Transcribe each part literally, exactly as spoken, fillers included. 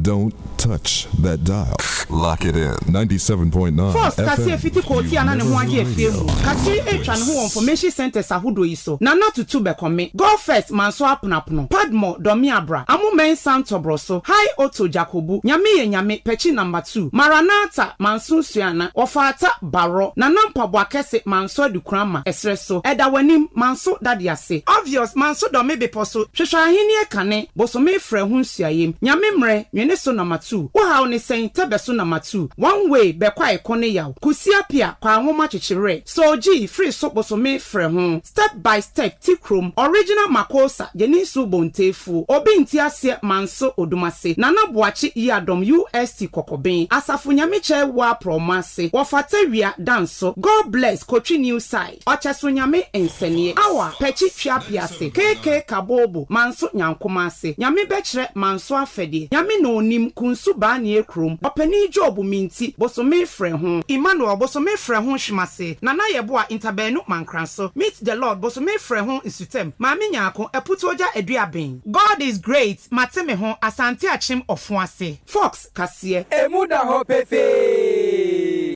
Don't touch that dial. Lock it in. ninety-seven point nine First, kasi fiti koti anane ho age efemu. Kasi etwa ne ho information centers ahodo iso. Na na tutu be kome. Go first manso apunapuno. Padmo domi abra. Amu men santo broso. Hi Otto Jacobu. Nyame ye nyame pechi number two. Maranatha manso suana. Ofata baro. Na nampa bwakese manso dukrama. Esreso. Eda wanim manso dadiase. Obvious manso domi be poso. Hwehwa ahini e kane. Boso me frɛ ho nsuayem. Nyame mre nwene so number two. Wo ha oni sen tebe so number two. One way be kwa ekone yaw. Kusia pia kwa nwoma chichire. So G free so boso me frɛ ho. Step by step tikrom original makosa yeni su bontefu. Obi nti ase manso odumase. Nana boachi yadom U S T kokoben. Asafu nyame che wa promase. Wofatewia danso. God bless Kochi New Side. Ocheso nyame ensenie. Awa pechi twa piase. K K Kabobo manso nyankomase. Nyame bechre manso afede. Nyame no onim kunsu ba ne ekrom. Opani job minti boso me frɛ ho. Emmanuel boso me frɛ ho hwimase. Nana yebo a interbenu mankranso. Meet the Lord boso me frɛ ho isutem. Maami nyako eputoja eduaben. God is great. Mateme ho asante achim ofuase. Fox kasie. Emuda ho pefe.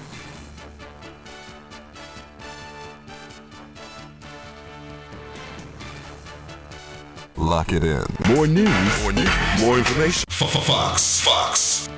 Lock it in. More news, more news, more information. Fox, Fox.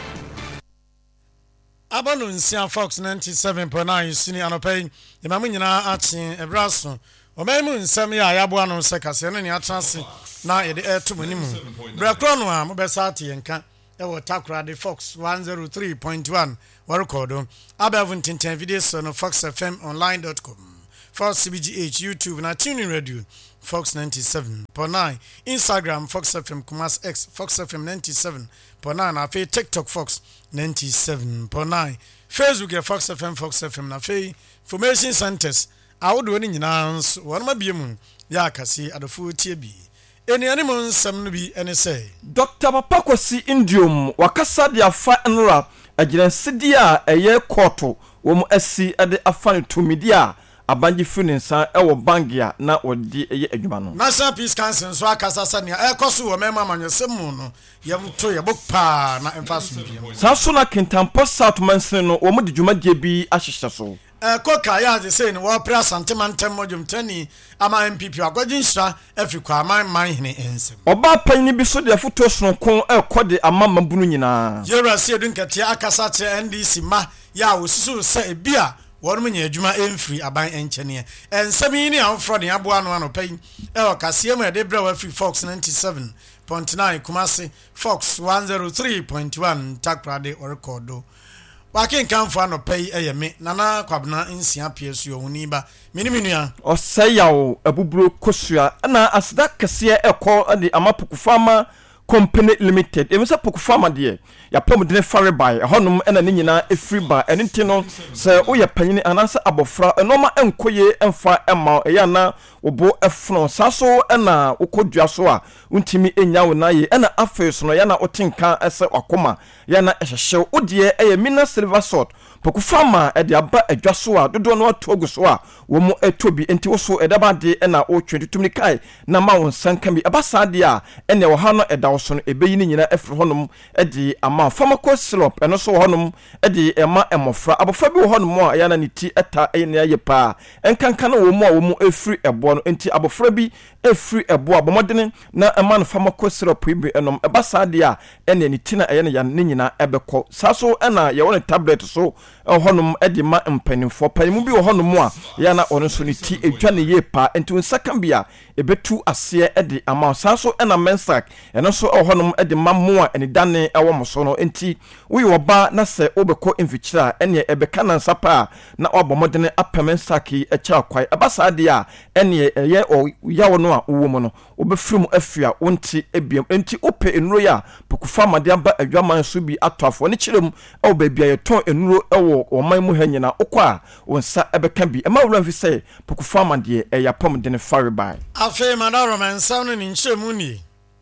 Abano nsia Fox ninety-seven point nine sini anopay. Imamu nyina atin ebraso. Omemu nsem ya yabo anu se kase ne ne atrase na yede etum nimu. Brakro no a mobesa ati yenka e wo takra de Fox one oh three point one wa recordo. Abavun tinten videos no fox f m online dot com. Fox C B G H YouTube na tuning radio Fox ninety-seven point nine, Instagram Fox F M Kumas X Fox F M ninety-seven point nine, na fe TikTok Fox ninety-seven point nine, Facebook Fox F M Fox F M na fe information centers awodo ni nyina nso won ma biemu ya kase adofo tie bi eni ani mon sam no bi ene say Doctor Papakwasi Indium wakasa de afa nra agiranse a eye koto wo mu asi ade afa ne tumidia abanji fininsa ewo bangia na odi eye adwuma no National Peace Council so akasa sania ekoso wo mema manyesem no yemto yebokpa na emfaso biem saso na Kintampo South Mansen no wo mu de dwumaje bi ahyehye so eh koka ya de say no wo pra santimantem modum tani ama M P P agwagin hira afrika aman man hene ensem oba panni bi so de foto sonkon ekode amama bunu nyina yera se edunkete akasa che N D C ma ya wosusu se bia won mu nya adwuma emfiri aban enchene ensem yi ne amfro de aboa no anopai e o kase mu de bra wa free Fox ninety-seven point nine Kumasi Fox one oh three point one Takrade or recordo wakin kanfo anopai e yeme nana kwabna nsia piesu yo huniba miniminu o sayawo abuburo kosua na asda kase ekọ de amapukufama Company Limited emisa pokufama de ya pomdene fare by honum ena ne nyina efri ba enenti no se wo ye panyini anasa abofra enoma enkoye emfa ema eya na obo efno saso ena ukodua so a untimi enya wo na ye ena afeso no ya na otinka ese wakoma ya na ehhehye odie eye mina silver sword pokufama e de aba adwa so a dodo no atogu so a wo mu etobi enti wo so edaba de ena o twenty-two kai na ma won sanka bi abasa de a ene wo ha no eda so no ebeyi ni nyina efro honum e de ama pharmaco syrup eno so honum e de ema emofra abofra bi wo honum a ya na ni ti eta e ne ye pa enkanka na wo mu a wo mu efri ebo no enti abofra bi efri ebo abomodene na ema no pharmaco syrup bi enom ebasa de a ene ni ti na ye ne ya ne nyina ebekọ saso ena ye won tablet so honum e de ma mpanimfo panimu bi wo honum a ya na ono so ni ti edwa ne ye pa enti nsaka bia ebetu ase e de ama saso ena mensak eno so honum e de mammo a eni dane ewo moso no enti wo ye oba na se obekọ enfichira ene ebeka na nsapa na obomodene apemensaki e cha kwai abasa de a ene ye o yawo no a wo mu no obefrim afia wonti ebiem enti ope enuro ya pokufama de aba adwaman so bi atwafo ne kirem e obabia ye ton enuro ewo oman mu hanyina okwa wonsa ebeka bi ema wura mfi se pokufama de e yapom de ne faribai afi madaro man sound ni nchemu ni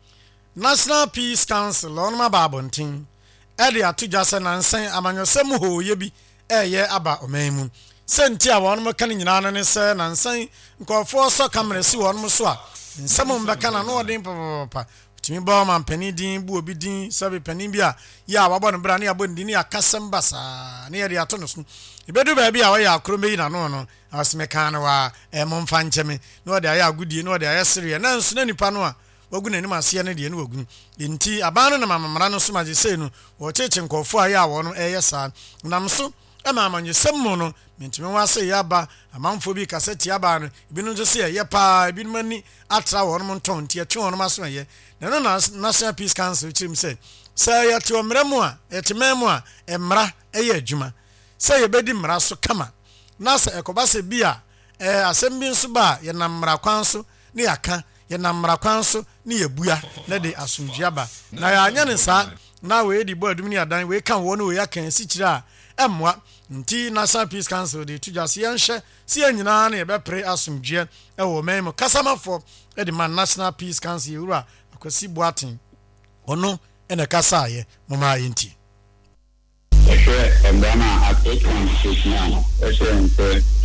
National Peace Council on ma babontin e de atujwa se nansen amanyosem ho ye bi e ye aba omemu senti a won mo kan nyina no ne se nansen nkofo so kamera si won mo so a nsem mbeka na no odin papa timi ba man pani din bu obi din sabe pani bi a ya wabɔ no bra ne abɔ ndin ya kasam basa ne yɛ ato no so ibedu ba bi a wɔyɛ akoro meyi na no no asme kan wa e mo mfa nkyeme ne wɔde ayɛ agudie ne wɔde ayɛ sereɛ na nso na nipa no a wagu nanim aseɛ ne deɛ ne wagu nti aban no na mamamra no so magye sei no wɔkyeekye nkɔfo a yɛ a wɔno ɛyɛ saa nam so ɛma amanyesɛm mu no mentimi wa sɛ yɛ aba amanfo bi kasa tia aba no ebinom nso sɛ yɛ paa ebinom ani atra wɔnom ntɔn nti ɛtwe wɔnom aso yɛ na no National Peace Council kyerɛm sɛ sɛ yɛte ɔmmara mu a yɛte man mu a mmara ɛyɛ adwuma sɛ yɛbɛdi mmara so kama na sɛ ɛkɔba sɛ bi a ɛɛ asɛm bi nso ba a yɛnam mmara kwan so ne yɛaka yɛnam mmara kwan so ne yɛbua na de asomdwe aba na yɛanyɛ ne saa na wei di bɔ adum ne adan wei ka wɔ no wei aka si kyerɛ a ɛmmoa nti National Peace Council de to just yɛnhyɛ si yɛn nyinaa na yɛbɛpere asomdwe ɛwɔ man mu kasamafo ɛde ma National Peace Council yɛwura akwasi boaten ɔno ɛna kasa yɛ mama yɛnti ɛhwɛ ɛbrana at eight one six nine ɛhyɛ mpɛ